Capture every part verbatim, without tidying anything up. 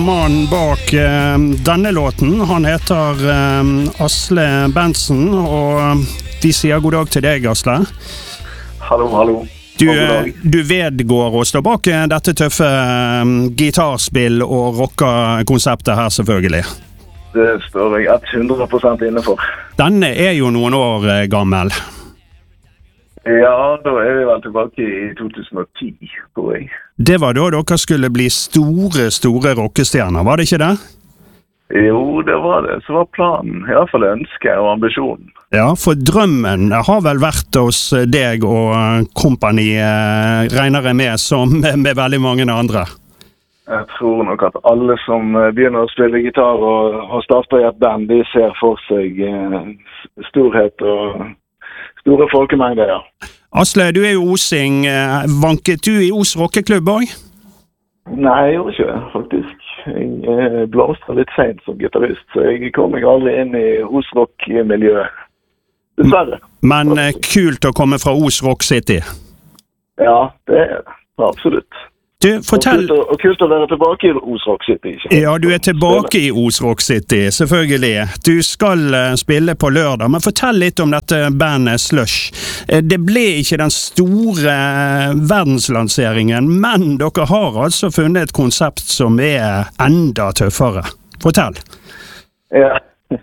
Mannen bak eh, denne låten, han heter eh, Asle Bentzen, og de sier god dag til deg, Asle. Hallo, hallo. Du, du vedgår å stå bak dette tøffe eh, gitarspill og rocka-konseptet her, selvfølgelig. Det står jeg hundre prosent inne for. Denne er jo noen år eh, gammel. Ja, da er vi vel tilbake i to tusen og ti, tror jeg. Det var da dere skulle bli store, store rockestjerner, var det ikke det? Jo, det var det. Så var planen, i hvert fall ønsket og ambisjonen. Ja, for drømmen har vel vært hos deg og kompani, eh, regner jeg med, som med veldig mange andre. Jeg tror nok at alle som begynner å spille gitar og, og starter i et band, de ser for seg eh, storhet og store folkemengder, ja. Asle, du er jo osing. Vanket du i Os rockeklubb også? Nei, jeg gjorde ikke det, faktisk. Jeg blåste litt sent som gitarist, så jeg kom meg aldri inn i Os rock-miljøet. Dessverre. Men kult å komme fra Os Rock City. Ja, det er det. Absolutt. Du, fortell... Og kult, å, og kult å være tilbake i Os Rock City. Ikke? Ja, du er tilbake i Os Rock City, selvfølgelig. Du skal uh, spille på lørdag, men fortell litt om dette bandet Slush. Uh, det ble ikke den store uh, verdenslanseringen, men dere har altså funnet et konsept som er enda tøffere. Fortell. Ja,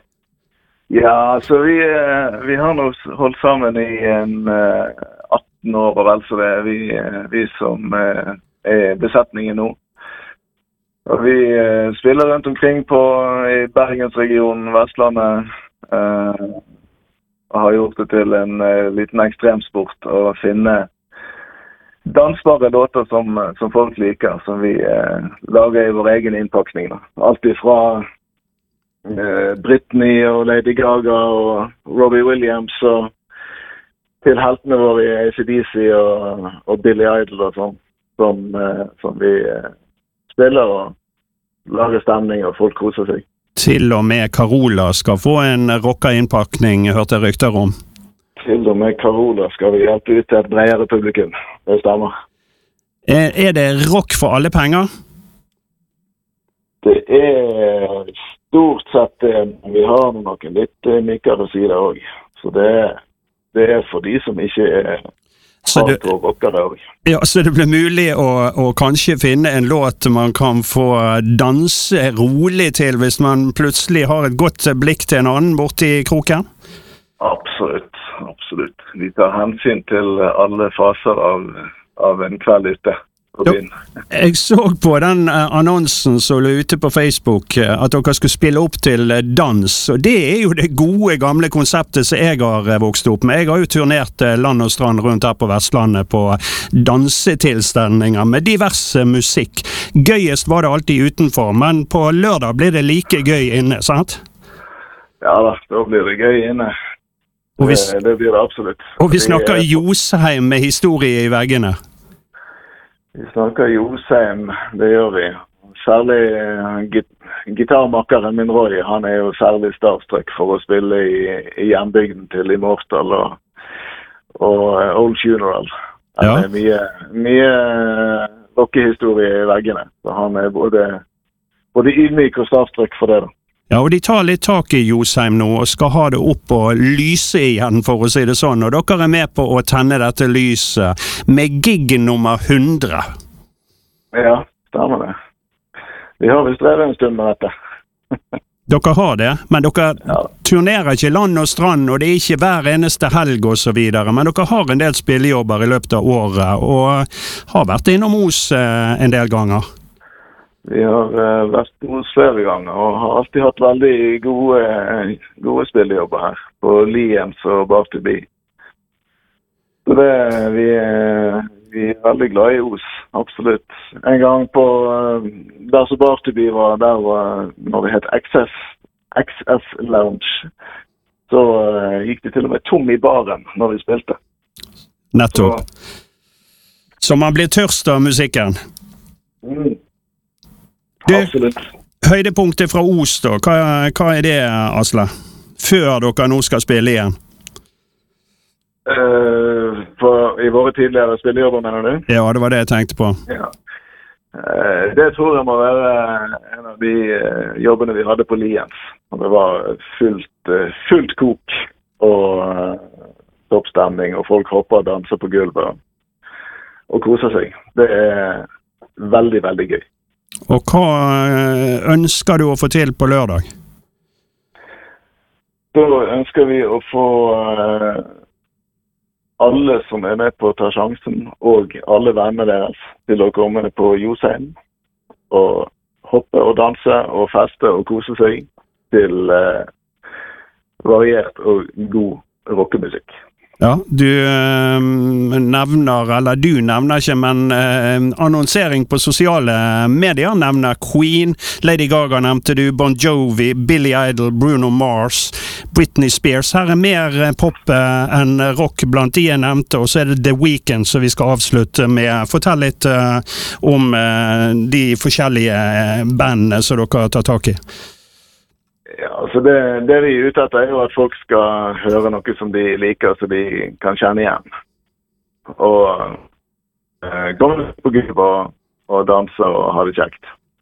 ja så vi, uh, vi har nå holdt sammen i en uh, atten år, og vel så det er vi, uh, vi som... Uh, er besetningen nå. Og vi eh, spiller rundt omkring på i Bergensregionen, Vestlandet, eh, og har gjort det til en eh, liten ekstremsport å finne dansbare låter som, som folk liker, som vi eh, lager i vår egen innpakning. Da. Alt ifra eh, Britney og Lady Gaga og Robbie Williams og til heltene våre i A C D C og, og Billy Idol og sånn. Som, som vi spiller og lager stemning, og folk koser seg. Til og med Carola skal få en rocka-innpakning, hørte jeg rykter om. Til og med Carola skal vi hjelpe ut til et bredere publikum. Det stemmer. Er, er det rock for alle penger? Det er stort sett det. Vi har noen litt mykere sider også. Så det, det er for de som ikke er... Så det, ja, så det blir mulig å, å kanskje finne en låt man kan få danse rolig til hvis man plutselig har et godt blikk til en annen borti kroken? Absolutt, absolutt. Vi tar hensyn til alle faser av, av en kveld ute. Jo, jeg så på den uh, annonsen som lå ute på Facebook uh, at dere skulle spille opp til uh, dans, og det er jo det gode gamle konseptet som jeg har uh, vokst opp med. Jeg har jo turnert uh, land og strand rundt her på Vestlandet på dansetilstelninger med diverse musikk. Gøyest var det alltid utenfor, men på lørdag blir det like gøy inne, sant? Ja da, da blir det gøy inne. Og vi, det, det blir det absolutt. Og vi snakker Josheim med historie i veggene. Vi snakker Josheim, det gjør vi. Særlig git gitarmakkeren min Roy, han er jo særlig starstruck for å spille i, i hjembygden til Immortal og, og Old Funeral. Det er mye, mye rockehistorie i veggene, så han er både, både ydmyk og starstruck for det da. Ja, og de tar litt tak i Josheim nå og skal ha det opp og lyse igjen, for å si det sånn. Og dere er med på å tenne dette lyset med gig nummer hundre. Ja, stemmer det. Vi har vist drevet en stund med dette. Dere har det, men dere ja. turnerer ikke land og strand, og det er ikke hver eneste helg og så videre. Men dere har en del spillejobber i løpet av året, og har vært innom Os en del ganger. Vi har uh, vært hos flere ganger og har alltid hatt veldig gode, gode spillejobber her på Liens og Bar to Be. Så det, vi, vi er veldig glad i Os, absolutt. En gang på uh, der som Bar to Be var, der var, når det het X S, X S Lounge, så uh, gikk det til og med tom i baren når vi spilte. Nettopp. Så, så man blir tørst av musikken. Mm. Du, absolutt. Høydepunktet fra Os da, hva, hva er det, Asle? Før dere nå skal spille igjen? Uh, for, I våre tidligere spillejobber, mener du? Ja, det var det jeg tenkte på. Ja. Eh, Det tror jeg må være en av de eh, jobbene vi hadde på Liens. Og det var fullt, eh, fullt kok og eh, toppstemning, og folk hopper og danser på gulvet og koser seg. Det er veldig, veldig gøy. Og hva eh, ønsker du å få til på lørdag? Da ønsker vi å få eh, alle som er med på å ta sjansen, og alle vennene deres, til å komme på Josheim og hoppe og danse og feste og kose seg til eh, variert og god rockemusikk. Ja, du eh, nevner, eller du nevner ikke, men eh, annonsering på sosiale medier nevner Queen, Lady Gaga nevnte du, Bon Jovi, Billy Idol, Bruno Mars, Britney Spears. Her er mer pop eh, enn rock blant de jeg nevnte, og så er det The Weeknd som vi skal avslutte med. Fortell litt eh, om eh, de forskjellige bandene som dere har tatt tak i. Ja, altså det, det vi er ute etter er jo at folk skal høre noe som de liker, så de kan kjenne igjen. Og eh, komme på gulv og, og danse og ha det kjekt.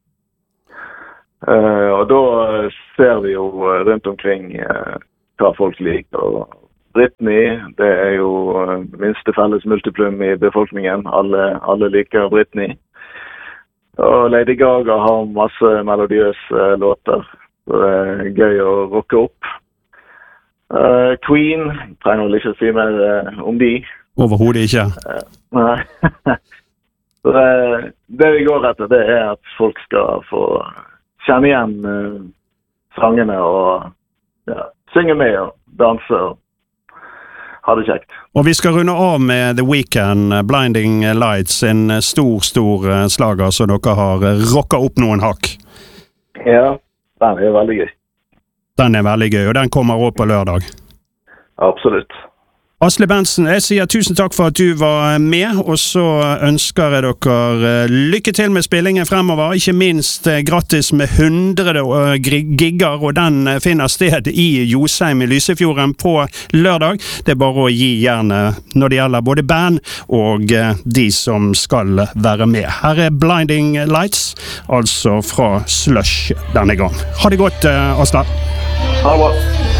Eh, og da ser vi jo rundt omkring eh, hva folk liker. Og Britney, det er jo minste felles multiplum i befolkningen. Alle, alle liker Britney. Og Lady Gaga har masse melodiøse låter. Så det er gøy å rocke opp. Uh, Queen, trenger vel ikke å si mer uh, om de. Overhodet ikke. Uh, nei. Så det, det vi går etter, det er at folk skal få kjenne igjen uh, sangene og ja, synge med og danse og ha det kjekt. Og vi skal runde av med The Weeknd, Blinding Lights, en stor, stor slager som dere har rocket opp noen hakk. Ja. Den er veldig gøy. Den er veldig gøy, og den kommer også på lørdag. Absolutt. Asle Bentzen, jeg sier tusen takk for at du var med, og så ønsker jeg dere lykke til med spillingen fremover. Ikke minst grattis med hundre gigger, og den finner sted i Josheim i Lysefjorden på lørdag. Det er bare å gi jernet når det gjelder både band og de som skal være med. Her er Blinding Lights, altså fra Slush denne gang. Ha det godt, Asle. Ha det bra.